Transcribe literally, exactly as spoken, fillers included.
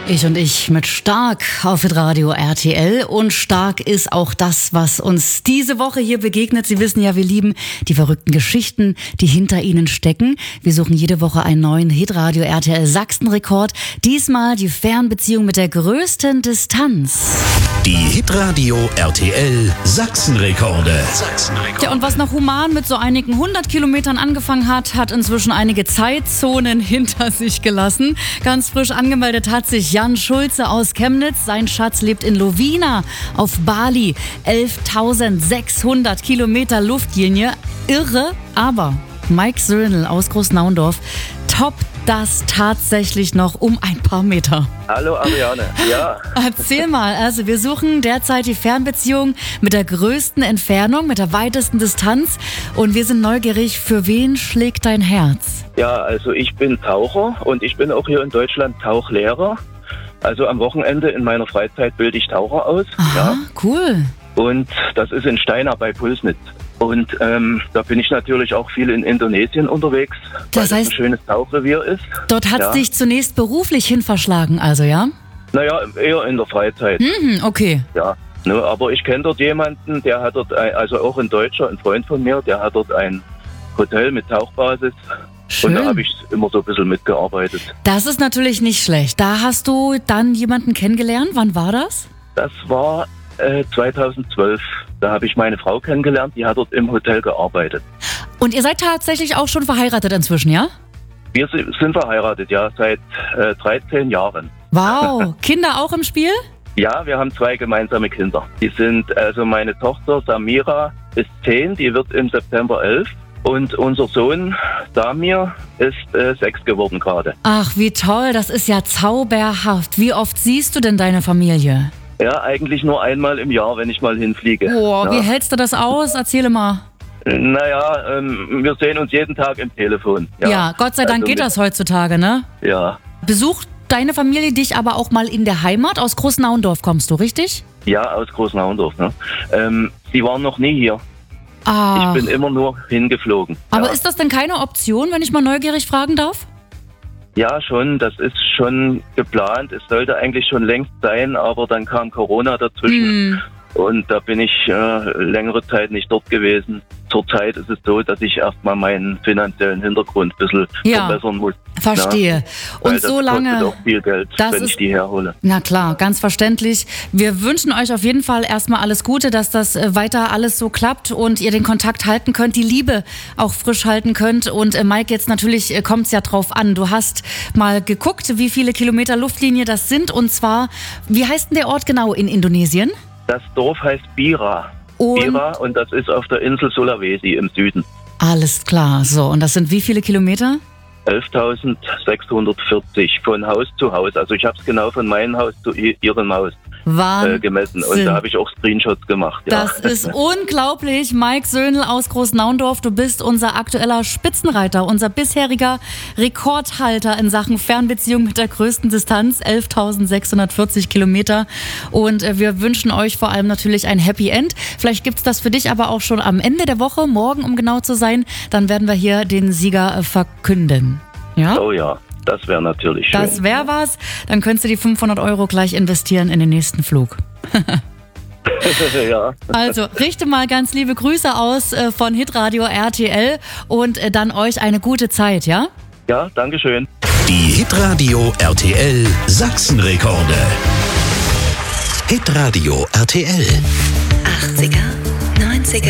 Ich und ich mit Stark auf Radio R T L. Und stark ist auch das, was uns diese Woche hier begegnet. Sie wissen ja, wir lieben die verrückten Geschichten, die hinter ihnen stecken. Wir suchen jede Woche einen neuen Hitradio R T L Sachsen-Rekord. Diesmal die Fernbeziehung mit der größten Distanz. Die Hitradio R T L Sachsen-Rekorde. Sachsen-Rekorde. Ja, und was noch human mit so einigen hundert Kilometern angefangen hat, hat inzwischen einige Zeitzonen hinter sich gelassen. Ganz frisch angemeldet hat sich Jan Schulze aus Chemnitz. Sein Schatz lebt in Lovina auf Bali. elftausendsechshundert Kilometer Luftlinie. Irre, aber Mike Söhnl aus Großnaundorf toppt das tatsächlich noch um ein paar Meter. Hallo Ariane, ja. Erzähl mal, also wir suchen derzeit die Fernbeziehung mit der größten Entfernung, mit der weitesten Distanz und wir sind neugierig, für wen schlägt dein Herz? Ja, also ich bin Taucher und ich bin auch hier in Deutschland Tauchlehrer. Also am Wochenende in meiner Freizeit bilde ich Taucher aus. Aha, ja. Cool. Und das ist in Steinach bei Pulsnitz. Und ähm, da bin ich natürlich auch viel in Indonesien unterwegs, Das weil heißt, es ein schönes Tauchrevier ist. Dort hat es Ja. dich zunächst beruflich hin verschlagen, also ja? Naja, eher in der Freizeit. Mhm, okay. Ja, ne, aber ich kenne dort jemanden, der hat dort, ein, also auch ein Deutscher, ein Freund von mir, der hat dort ein Hotel mit Tauchbasis. Schön. Und da habe ich immer so ein bisschen mitgearbeitet. Das ist natürlich nicht schlecht. Da hast du dann jemanden kennengelernt. Wann war das? Das war äh, zweitausendzwölf. Da habe ich meine Frau kennengelernt, die hat dort im Hotel gearbeitet. Und ihr seid tatsächlich auch schon verheiratet inzwischen, ja? Wir si- sind verheiratet, ja, seit äh, dreizehn Jahren. Wow. Kinder auch im Spiel? Ja, wir haben zwei gemeinsame Kinder. Die sind, also meine Tochter Samira ist zehn, die wird im September elf. Und unser Sohn Samir ist äh, sechs geworden gerade. Ach, wie toll. Das ist ja zauberhaft. Wie oft siehst du denn deine Familie? Ja, eigentlich nur einmal im Jahr, wenn ich mal hinfliege. Boah, ja. wie hältst du das aus? Erzähle mal. Naja, ähm, wir sehen uns jeden Tag im Telefon. Ja, Ja, Gott sei Dank Also geht mit- das heutzutage, ne? Ja, Besucht deine Familie dich aber auch mal in der Heimat? Aus Großnaundorf kommst du, richtig? ja, aus Großnaundorf. Ne? Ähm, die waren noch nie hier. Ah. Ich bin immer nur hingeflogen. Aber ja. ist das denn keine Option, wenn ich mal neugierig fragen darf? Ja, schon. Das ist schon geplant. Es sollte eigentlich schon längst sein, aber dann kam Corona dazwischen. Hm. Und da bin ich äh, längere Zeit nicht dort gewesen. Zurzeit ist es so, dass ich erstmal meinen finanziellen Hintergrund ein bisschen Ja. verbessern muss. Verstehe. Ja, weil Und das so lange. kostet auch viel Geld, das wenn ist- ich die herhole. Na klar, ganz verständlich. Wir wünschen euch auf jeden Fall erstmal alles Gute, dass das äh, weiter alles so klappt und ihr den Kontakt halten könnt, die Liebe auch frisch halten könnt. Und äh, Mike, jetzt natürlich äh, kommt es ja drauf an. Du hast mal geguckt, wie viele Kilometer Luftlinie das sind. Und zwar, wie heißt denn der Ort genau in Indonesien? Das Dorf heißt Bira. Und Bira und das ist auf der Insel Sulawesi im Süden. alles klar. So, und das sind wie viele Kilometer? elftausendsechshundertvierzig von Haus zu Haus. Also ich habe es genau von meinem Haus zu i- ihrem Haus äh, Wahnsinn. gemessen. Und da habe ich auch Screenshots gemacht. Ja. Das ist unglaublich. Mike Söhnl aus Großnaundorf, du bist unser aktueller Spitzenreiter, unser bisheriger Rekordhalter in Sachen Fernbeziehung mit der größten Distanz, elftausendsechshundertvierzig Kilometer. Und äh, wir wünschen euch vor allem natürlich ein Happy End. Vielleicht gibt's das für dich aber auch schon am Ende der Woche, morgen um genau zu sein. Dann werden wir hier den Sieger äh, verkünden. Ja? Oh ja, das wäre natürlich schön. Das wäre was. Dann könntest du die fünfhundert Euro gleich investieren in den nächsten Flug. ja. Also richte mal ganz liebe Grüße aus äh, von Hitradio R T L und äh, dann euch eine gute Zeit, ja? ja, danke schön. Die Hitradio R T L Sachsen-Rekorde. Hitradio R T L. achtziger